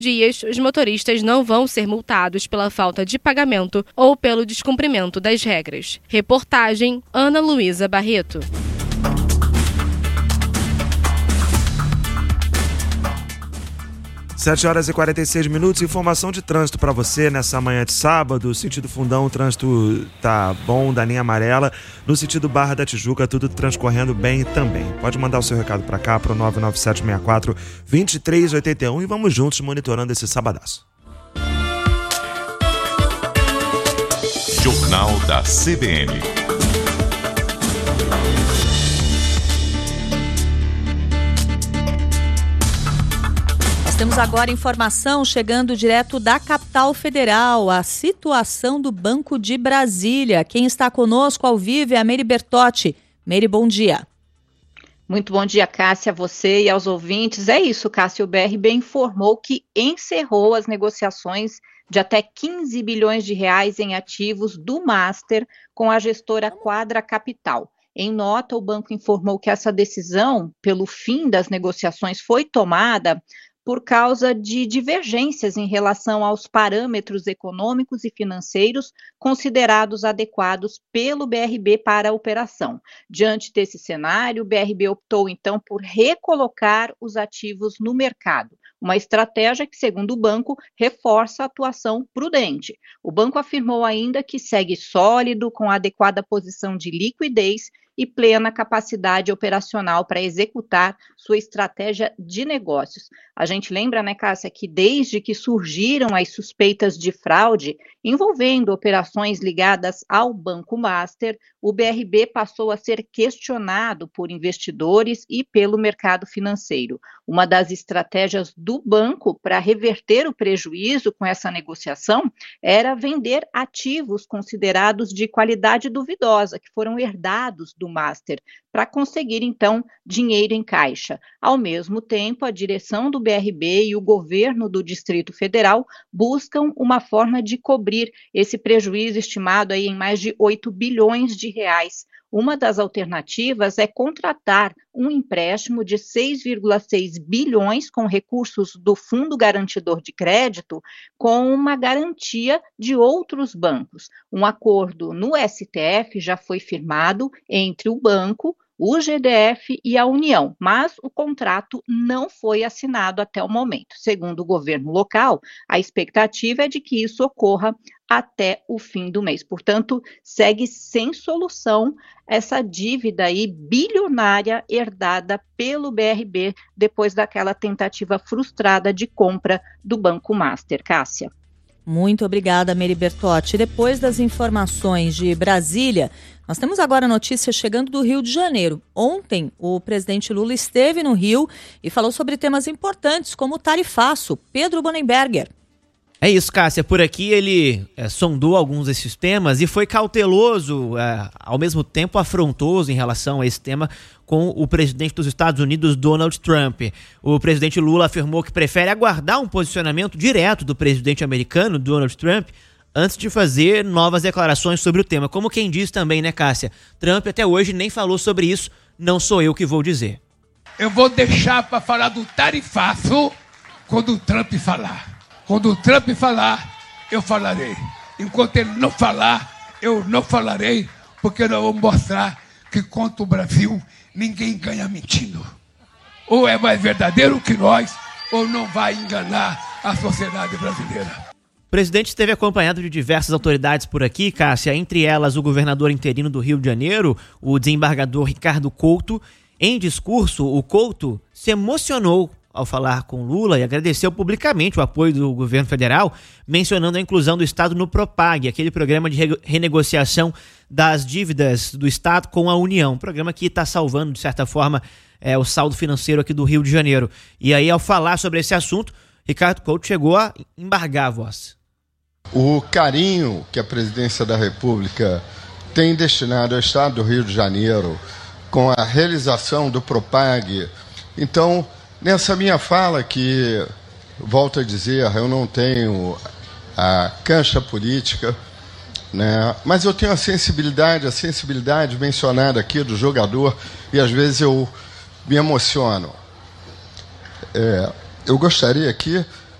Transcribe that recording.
dias, os motoristas não vão ser multados pela falta de pagamento ou pelo descumprimento das regras. Reportagem Ana Luísa Barreto. 7h46, informação de trânsito para você nessa manhã de sábado. Sentido Fundão, o trânsito tá bom, da linha amarela. No sentido Barra da Tijuca, tudo transcorrendo bem também. Pode mandar o seu recado para cá, para o 99764-2381 e vamos juntos monitorando esse sabadaço. Jornal da CBN. Temos agora informação chegando direto da capital federal, a situação do Banco de Brasília. Quem está conosco ao vivo é a Meire Bertotti. Meire, bom dia. Muito bom dia, Cássia, a você e aos ouvintes. É isso, Cássia, o BRB informou que encerrou as negociações de até 15 bilhões de reais em ativos do Master com a gestora Quadra Capital. Em nota, o banco informou que essa decisão, pelo fim das negociações, foi tomada por causa de divergências em relação aos parâmetros econômicos e financeiros considerados adequados pelo BRB para a operação. Diante desse cenário, o BRB optou, então, por recolocar os ativos no mercado, uma estratégia que, segundo o banco, reforça a atuação prudente. O banco afirmou ainda que segue sólido, com adequada posição de liquidez e plena capacidade operacional para executar sua estratégia de negócios. A gente lembra, né, Cássia, que desde que surgiram as suspeitas de fraude envolvendo operações ligadas ao Banco Master, o BRB passou a ser questionado por investidores e pelo mercado financeiro. Uma das estratégias do banco para reverter o prejuízo com essa negociação era vender ativos considerados de qualidade duvidosa, que foram herdados do Master, para conseguir, então, dinheiro em caixa. Ao mesmo tempo, a direção do BRB e o governo do Distrito Federal buscam uma forma de cobrir esse prejuízo estimado aí em mais de 8 bilhões de reais. Uma das alternativas é contratar um empréstimo de 6,6 bilhões com recursos do Fundo Garantidor de Crédito com uma garantia de outros bancos. Um acordo no STF já foi firmado entre o banco, o GDF e a União, mas o contrato não foi assinado até o momento. Segundo o governo local, a expectativa é de que isso ocorra até o fim do mês. Portanto, segue sem solução essa dívida aí bilionária herdada pelo BRB depois daquela tentativa frustrada de compra do Banco Master. Cássia. Muito obrigada, Meire Bertotti. Depois das informações de Brasília, nós temos agora notícias chegando do Rio de Janeiro. Ontem, o presidente Lula esteve no Rio e falou sobre temas importantes como o tarifaço. Pedro Bonenberger. É isso, Cássia. Por aqui ele sondou alguns desses temas e foi cauteloso, ao mesmo tempo afrontoso em relação a esse tema com o presidente dos Estados Unidos, Donald Trump. O presidente Lula afirmou que prefere aguardar um posicionamento direto do presidente americano, Donald Trump, antes de fazer novas declarações sobre o tema. Como quem diz também, né, Cássia? Trump até hoje nem falou sobre isso, não sou eu que vou dizer. Eu vou deixar para falar do tarifaço quando o Trump falar. Quando o Trump falar, eu falarei. Enquanto ele não falar, eu não falarei, porque nós vamos mostrar que contra o Brasil, ninguém ganha mentindo. Ou é mais verdadeiro que nós, ou não vai enganar a sociedade brasileira. O presidente esteve acompanhado de diversas autoridades por aqui, Cássia, entre elas o governador interino do Rio de Janeiro, o desembargador Ricardo Couto. Em discurso, o Couto se emocionou ao falar com Lula e agradeceu publicamente o apoio do governo federal, mencionando a inclusão do Estado no Propag, aquele programa de renegociação das dívidas do Estado com a União, programa que está salvando, de certa forma, o saldo financeiro aqui do Rio de Janeiro. E aí, ao falar sobre esse assunto, Ricardo Couto chegou a embargar a voz. O carinho que a presidência da República tem destinado ao Estado do Rio de Janeiro com a realização do Propag, então, nessa minha fala, que, volto a dizer, eu não tenho a cancha política, né? Mas eu tenho a sensibilidade mencionada aqui do jogador, e às vezes eu me emociono. Eu gostaria aqui